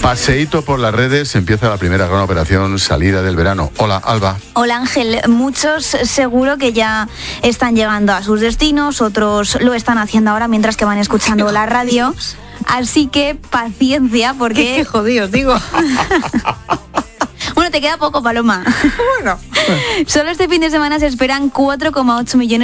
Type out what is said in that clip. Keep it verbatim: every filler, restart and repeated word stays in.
Paseíto por las redes, empieza la primera gran operación salida del verano. Hola, Alba. Hola, Ángel. Muchos seguro que ya están llegando a sus destinos, otros lo están haciendo ahora mientras que van escuchando la radio. Así que paciencia, porque... Qué, qué jodidos, digo. Bueno, te queda poco, Paloma. Bueno. Solo este fin de semana se esperan cuatro coma ocho millones